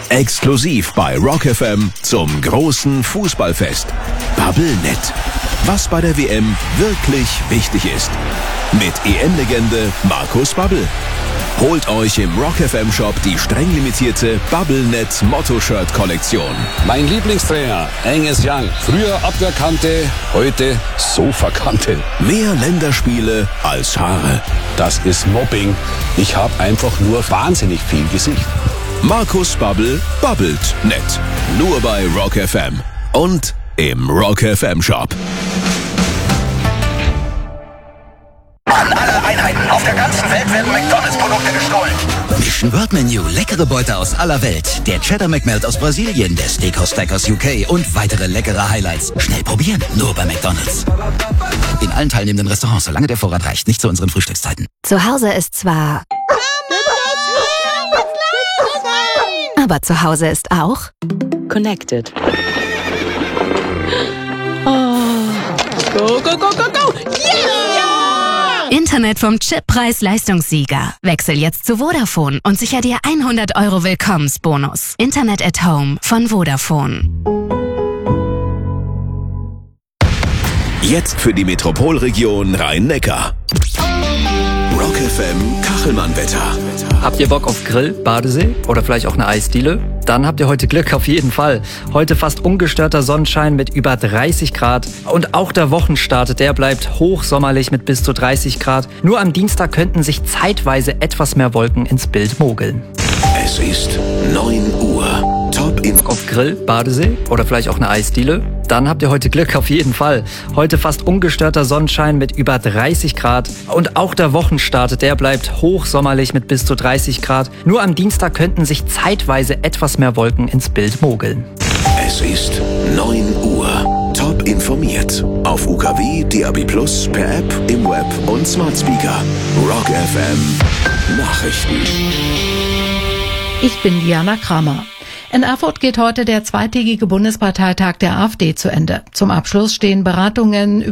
Exklusiv bei Rock FM zum großen Fußballfest. Bubblenet. Was bei der WM wirklich wichtig ist. Mit EM-Legende Markus Babbel. Holt euch im Rock FM Shop die streng limitierte Bubblenet Motto-Shirt-Kollektion. Mein Lieblingstrainer, Angus Young. Früher Abwehrkante, heute Sofakante. Mehr Länderspiele als Haare. Das ist Mobbing. Ich habe einfach nur wahnsinnig viel Gesicht. Markus Babbel babbelt nett. Nur bei Rock FM und im Rock FM Shop. An alle Einheiten auf der ganzen Welt werden McDonalds-Produkte gestohlen. Mission World Menu, leckere Beute aus aller Welt. Der Cheddar McMelt aus Brasilien, der Steakhouse Stack aus UK und weitere leckere Highlights. Schnell probieren, nur bei McDonalds. In allen teilnehmenden Restaurants, solange der Vorrat reicht, nicht zu unseren Frühstückszeiten. Zu Hause ist zwar... aber zu Hause ist auch... Connected. Oh. Go, go, go, go, go! Yeah! Internet vom Chip-Preis-Leistungssieger. Wechsel jetzt zu Vodafone und sicher dir 100 € Willkommensbonus. Internet at Home von Vodafone. Jetzt für die Metropolregion Rhein-Neckar. Rock FM Kachelmann-Wetter. Habt ihr Bock auf Grill, Badesee oder vielleicht auch eine Eisdiele? Dann habt ihr heute Glück auf jeden Fall. Heute fast ungestörter Sonnenschein mit über 30 Grad. Und auch der Wochenstart, der bleibt hochsommerlich mit bis zu 30 Grad. Nur am Dienstag könnten sich zeitweise etwas mehr Wolken ins Bild mogeln. Es ist 9 Uhr. Top-Info auf Grill, Badesee oder vielleicht auch eine Eisdiele? Dann habt ihr heute Glück auf jeden Fall. Heute fast ungestörter Sonnenschein mit über 30 Grad. Und auch der Wochenstart, der bleibt hochsommerlich mit bis zu 30 Grad. Nur am Dienstag könnten sich zeitweise etwas mehr Wolken ins Bild mogeln. Es ist 9 Uhr. Top informiert. Auf UKW, DAB+, per App, im Web und Smart Speaker. Rock FM Nachrichten. Ich bin Diana Kramer. In Erfurt geht heute der zweitägige Bundesparteitag der AfD zu Ende. Zum Abschluss stehen Beratungen